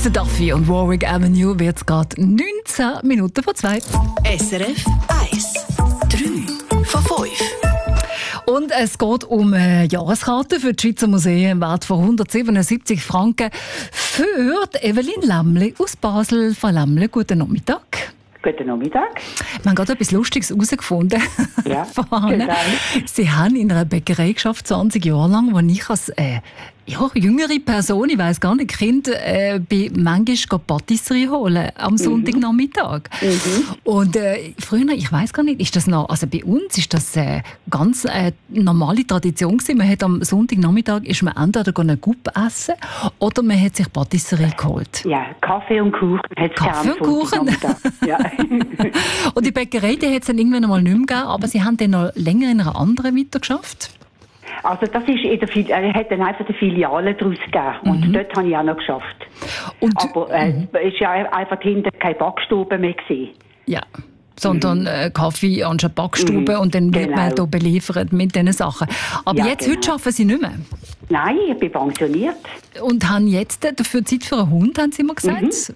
Der Duffy und Warwick Avenue wird gerade 19 Minuten vor 2. SRF 1. 3 von 5. Und es geht um Jahreskarten für die Schweizer Museen im Wert von 177 Franken für Evelyn Lämmli aus Basel. Frau Lämmli, guten Nachmittag. Guten Nachmittag. Wir haben gerade etwas Lustiges herausgefunden. Ja, Sie haben in einer Bäckerei geschafft, 20 Jahre lang, wo ich als jüngere Person, ich weiss gar nicht, Kind, bin manchmal Patisserie holen am Sonntagnachmittag. Und früher, ich weiss gar nicht, ist das noch, also bei uns ist das ganz normale Tradition gewesen. Man hat am Sonntagnachmittag ist man entweder eine Guppe essen oder man hat sich Patisserie geholt. Ja, Kaffee und Kuchen hat es Kaffee und Kuchen? Ja. Und die Bäckerei, die hat es dann irgendwann mal nicht mehr gegeben, aber Sie haben dann noch länger in einer anderen weitergeschafft? Also das ist hat dann einfach eine Filiale daraus gegeben. Und dort habe ich auch noch geschafft. Aber es ist ja einfach hinter keine Backstube mehr gewesen. Ja, sondern Kaffee anstatt Backstube und dann wird man hier beliefert mit diesen Sachen. Aber Ja, jetzt, heute arbeiten Sie nicht mehr. Nein, ich bin pensioniert. Und haben jetzt dafür Zeit für einen Hund, haben Sie immer gesagt?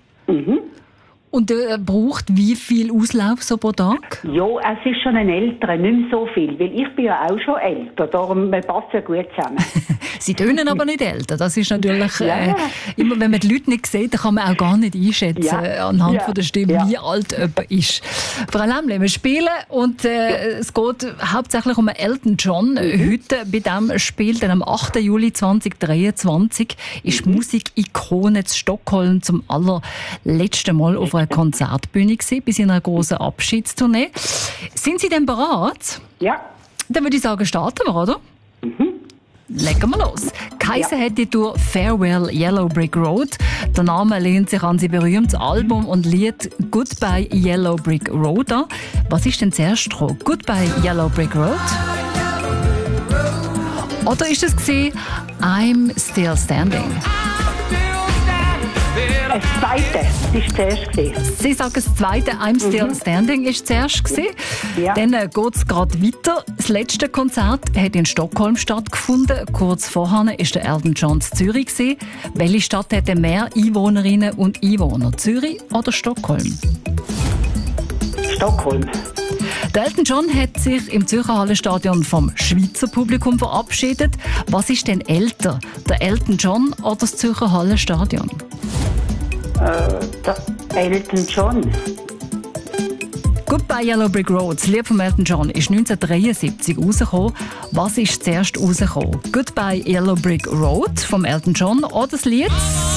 Und braucht wie viel Auslauf so pro Tag? Ja, es ist schon ein älterer, nicht mehr so viel, weil ich bin ja auch schon älter, darum wir passen ja gut zusammen. Sie tönen aber nicht älter, das ist natürlich, immer wenn man die Leute nicht sieht, dann kann man auch gar nicht einschätzen anhand von der Stimme, wie alt jemand ist. Frau Lämmli, wir spielen und es geht hauptsächlich um Elton John. Heute bei diesem Spiel, dann am 8. Juli 2023, ist Musikikone zu Stockholm zum allerletzten Mal auf einer Konzertbühne gewesen, bei seiner grossen Abschiedstournee. Sind Sie denn bereit? Ja. Dann würde ich sagen, starten wir, oder? Legen wir los. Geheissen hat die Tour Farewell Yellow Brick Road. Der Name lehnt sich an sein berühmtes Album und Lied Goodbye Yellow Brick Road an. Was ist denn zuerst dran? Goodbye Yellow Brick Road? Oder ist es I'm Still Standing? Das Zweite war zuerst gewesen. Sie sagen, das Zweite, I'm Still Standing, war zuerst gewesen. Ja. Dann geht es gerade weiter. Das letzte Konzert hat in Stockholm stattgefunden. Kurz vorher war der Elton John in Zürich gewesen. Welche Stadt hatte mehr Einwohnerinnen und Einwohner? Zürich oder Stockholm? Stockholm. Der Elton John hat sich im Zürcher Hallenstadion vom Schweizer Publikum verabschiedet. Was ist denn älter, der Elton John oder das Zürcher Hallenstadion? Der Elton John. Goodbye Yellow Brick Road, das Lied von Elton John, ist 1973 rausgekommen. Was ist zuerst rausgekommen? Goodbye Yellow Brick Road von Elton John oder das Lied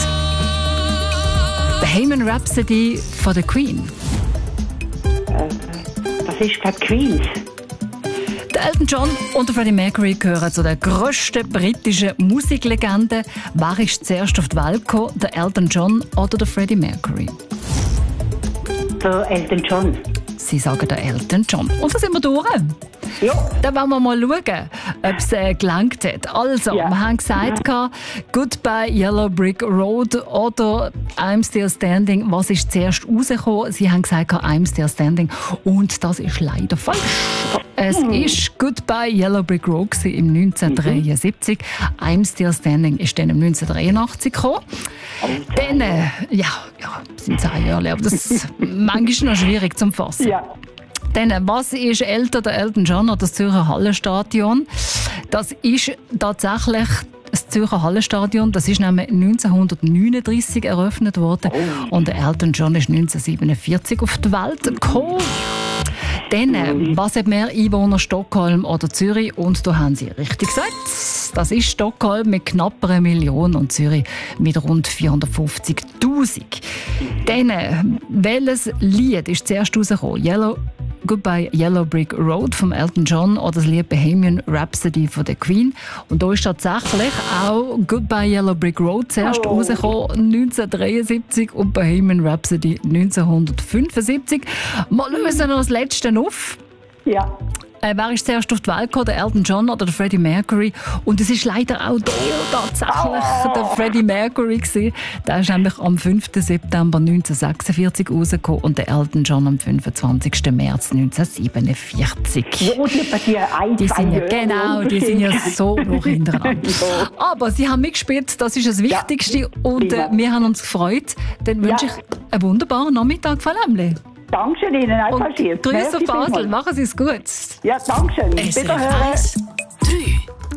Bohemian Rhapsody von der Queen? Das ist gerade Queen. Der Elton John und der Freddie Mercury gehören zu den grössten britischen Musiklegenden. Wer ist zuerst auf die Welt gekommen? Der Elton John oder der Freddie Mercury? Der Elton John. Sie sagen der Elton John. Und da sind wir durch. Ja. Dann wollen wir mal schauen, ob es gelangt hat. Also, wir haben gesagt, Goodbye Yellow Brick Road oder I'm Still Standing. Was ist zuerst rausgekommen? Sie haben gesagt, I'm Still Standing. Und das ist leider falsch. Es ist Goodbye Yellow Brick Road im 1973. I'm Still Standing ist dann im 1983 gekommen. Dann, sind 10 Jahre, aber das ist manchmal noch schwierig zum Fassen. Ja. Dann, was ist älter, der Elton John oder das Zürcher Hallenstadion? Das ist tatsächlich das Zürcher Hallenstadion. Das ist nämlich 1939 eröffnet worden. Und der Elton John ist 1947 auf die Welt gekommen. Dann, was hat mehr Einwohner, Stockholm oder Zürich? Und da haben Sie richtig gesagt. Das ist Stockholm mit knapp 1 Million und Zürich mit rund 450'000. Dann, welches Lied ist zuerst rausgekommen? Goodbye Yellow Brick Road von Elton John oder das Lied Bohemian Rhapsody von der Queen. Und da ist tatsächlich auch Goodbye Yellow Brick Road zuerst rausgekommen, 1973 und Bohemian Rhapsody 1975. Wir lösen noch das Letzte auf. Ja. wer ist zuerst auf die Welt gekommen, der Elton John oder der Freddie Mercury? Und es ist leider auch tatsächlich der Freddie Mercury gewesen. Der ist nämlich am 5. September 1946 rausgekommen und der Elton John am 25. März 1947. Die sind ja so noch hintereinander. Aber sie haben mitgespielt, das ist das Wichtigste und wir haben uns gefreut. Dann wünsche ich einen wunderbaren Nachmittag, Frau Lämmle. Dankeschön Ihnen, Grüße auf Basel, machen Sie es gut. Ja, Dankeschön. SRF 1, 3